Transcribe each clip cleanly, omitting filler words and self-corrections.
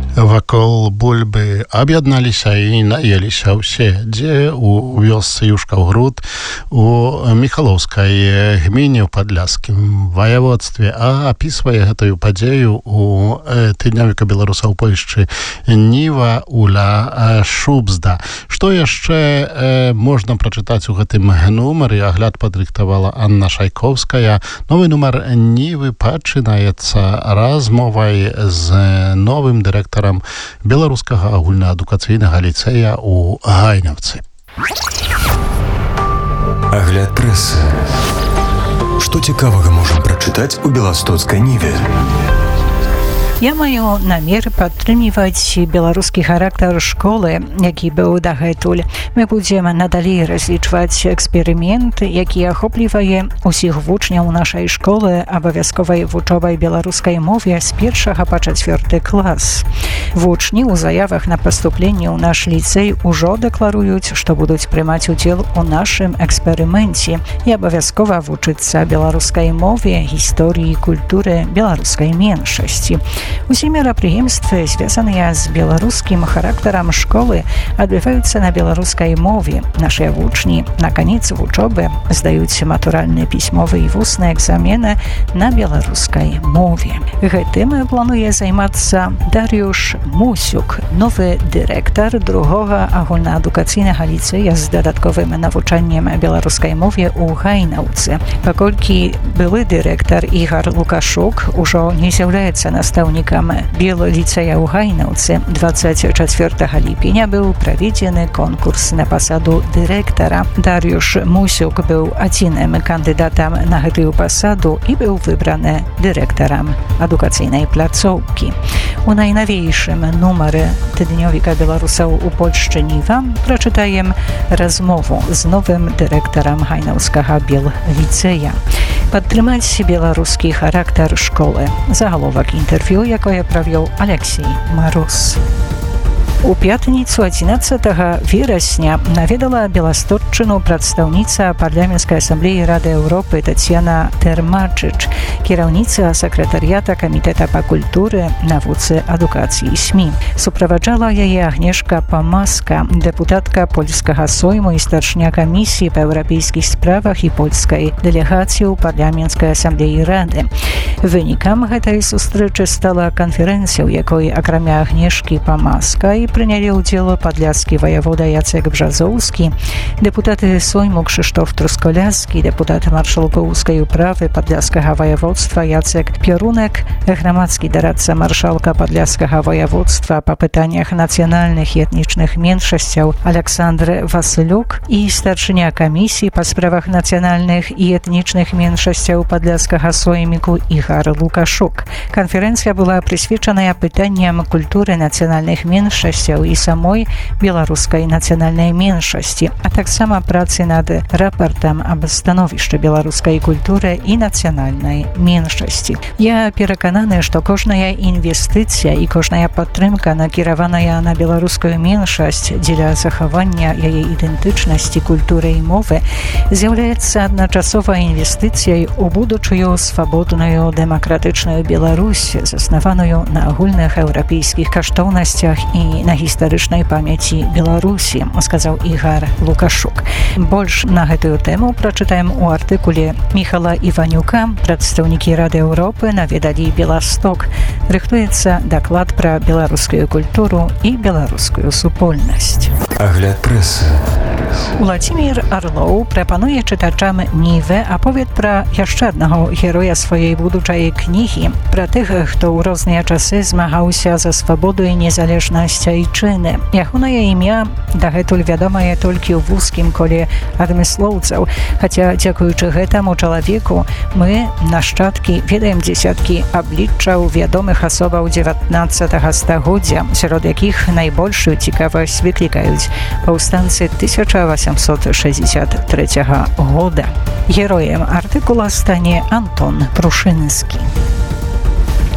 Вакол бульбы аб'ядналіся і наеліся ўсе, дзе у вёсцы Юшкаўгруд, у Міхалоўскай гміне ў Падляскім ваяводстве, а апісвае гэтую падзею у тыднёвіка беларуса ў Польшчы Ніва Уля Шубзда. Што яшчэ можна прачытаць у гэтым нумары? Агляд падрыхтавала Анна Шайковская. Новы нумар Нівы пачынаецца размовай з новым дырэктарам беларускага агульнаадукацыйнага ліцэя ў Гайнаўцы. Агляд прэсы. Што цікавага можам прачытаць у беластоцкай Ніве? Я маю намер падтрымліваць беларускі характар школы, які быў дагэтуль. Мы будзем надалей разлічваць эксперымент, які ахоплівае усіх вучняў нашай школы абавязковай вучобай беларускай мове з 1 па 4 клас. Вучні ў заявах на паступленне ў наш ліцэй ужо дэкларуюць, што будуць прымаць удзел у нашым эксперыменце і абавязкова вучыцца беларускай мове, гісторыі, культуры беларускай меншасці. Усе мерапрыемствы, звязаныя з беларускім характарам школы, адбываюцца на беларускай мове. Нашыя вучні на канец вучобы здаюць матуральныя пісьмовыя і вусныя экзамены на беларускай мове. Гэтым плануе займацца Дар'юш Мусюк, новы дырэктар другога агульнаадукацыйнага ліцэя з дадатковым навучаннем беларускай мове ў Гайнаўцы. Паколькі былы дырэктар Ігар Лукашук ужо не з'яўляецца настаўнікам Белліцэя ў Гайнаўцы, 24 ліпеня быў праведзены конкурс на пасаду дырэктара. Дар'юш Мусюк быў адзіным кандыдатам на гэтую пасаду і быў выбраны дырэктарам адукацыйнай пляцоўкі. У найнавейшым нумары тыднёвіка беларусаў у Польшчы Ніва прачытаем размову з новым дырэктарам Гайнаўскага Белліцэя. Падтрымаць беларускі характар школы. Загаловак інтэрв'ю, якое правёў Алексей Маруз. У пятніцу 11 верасня наведала Беласточчыну прадстаўніца парламенцкай асамблеі Рады Еўропы Тацьяна Тэрмачыч, кіраўніца сакратарыята камітэта па культуры, навуцы, адукацыі і СМІ. Суправаджала яе Агнешка Памаска, дэпутатка польскага сойму і старшыня камісіі па еўрапейскіх справах і польскай дэлегацыі ў парламенцкай асамблеі Рады. Вынікам гэтай сустрэчы стала канферэнцыя, у якой акрамя Агнешкі Памаска і прынялі ўдзел падляскі ваявода Яцек Бжазоўскі, дэпутаты сойму Крzysztof Truskoляскі, дэпутат маршалкоўскай управы падляскага ваяводства Яцек Пярунек, грамадскі дарадца маршалка падляскага ваяводства па пытаннях нацыянальных і этнічных меншасцяў Александр Васылюк і старшыня камісіі па справах нацыянальных і этнічных меншасцяў падляскага сойміку Ігар Лукашук. Канферэнцыя была прысвечаная пытанням культуры нацыянальных меншасцяў і самой беларускай нацыянальнай меншасці, а таксама працы над рапартам аб становішчы беларускай культуры і нацыянальнай меншасці. Я перакананы, што кожная інвестыцыя і кожная падтрымка, накіраваная на беларускую меншасць дзеля захавання яе ідэнтычнасці, культуры і мовы, з'яўляецца адначасовай інвестыцыяй у будучую свабодную дэмакратычную Беларусь, заснаваную на агульных еўрапейскіх каштоўнасцях і на гістарычнай памяці Беларусі, сказаў Ігар Лукашук. Больш на гэтую тэму прачытаем у артыкуле Міхала Іванюка. Прадстаўнікі Рады Еўропы наведалі Беласток. Рыхтуецца даклад пра беларускую культуру і беларускую супольнасць. Агляд прэсы. Уладзімір Арлоў прапануе чытачам Нівы аповед пра яшчэ аднаго героя сваёй будучай кнігі, пра тых, хто ў розныя часы змагаўся за свабоду і незалежнасць айчыны. Ягонае імя дагэтуль вядомае толькі ў вузкім коле адмыслоўцаў, хаця дзякуючы гэтаму чалавеку мы, нашчадкі, ведаем дзесяткі абліччаў вядомых асобаў 19 стагоддзя, сярод якіх найбольшую цікавасць выклікаюць паўстанцы 1863 года. Героем артыкула стане Антон Прушынскі.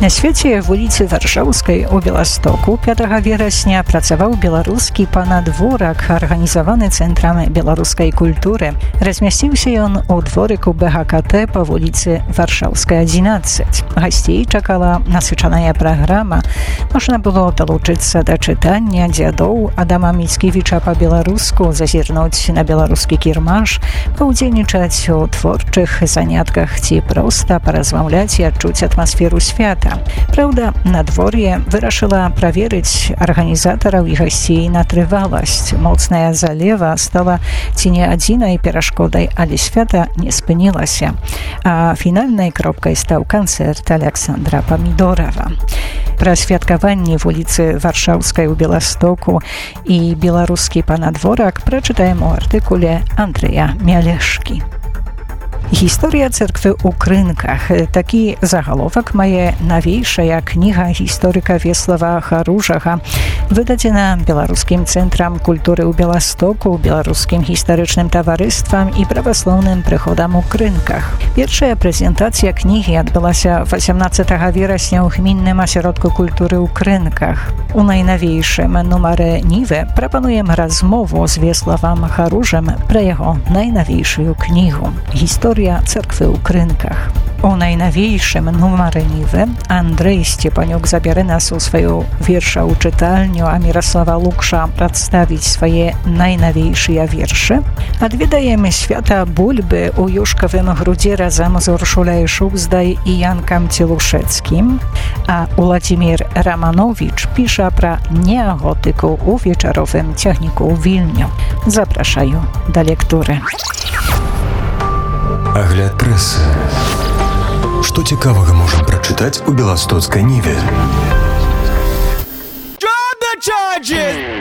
На свяце вуліцы Варшаўскай у Беластоку 5 верасня працаваў беларускі панадворак, арганізаваны Цэнтрам беларускай культуры. Размясціўся ён у дворыку БГКТ па вуліцы Варшаўскай, 11. Гасцей чакала насычаная праграма. Можна было далучыцца да чытання дзядоў Адама Міцкевіча па-беларуску, зазірнуць на беларускі кірмаш, паўдзельнічаць у творчых занятках ці проста паразмаўляць і адчуць атмасферу свята. Праўда, надвор'е вырашыла праверыць арганізатараў і гасцей на трываласць. Моцная залева стала ці не адзінай перашкодай, але свята не спынілася. А фінальнай кропкай стаў канцэрт Александра Памідорава. Пра святкаванні вуліцы Варшаўскай у Беластоку і беларускі панадворак прачытаем у артыкуле Андрэя Мялешкі. Гісторыя церквы ў Крынках. Такі загаловак мае навейшая кніга гісторыка Веслава Харужага, выдадзена Беларускім цэнтрам культуры ў Беластоку, Беларускім гістарычным таварыствам і праваслаўным прыходам у Крынках. Першая прэзентацыя кнігі адбылася 18 верасня ў гмінным асяродку культуры ў Крынках. У найнавейшым нумары Нівы прапануем размову з Веславам Харужем пра яго найнавейшую кнігу «Гісторыя церквы ў Крынках». У найнавейшым нумары Нівы Андрэй Сцепанюк забярэ нас у сваю верша ў чытальню, а Міраслава Лукша прадставіць свае найнавейшыя вершы. Адведаем свята Бульбы ў Юшкавым грудзе разам з Уршуляй Шубздай і Янкам Целушэцкім, а Уладзімір Раманович піша пра неаготыку ў вечаровым цягніку ў Вільню. Запрашаю да лектуры. Агляд прэсы. Што цікавага можам прачытаць у беластоцкай Ніве? Drop the charges!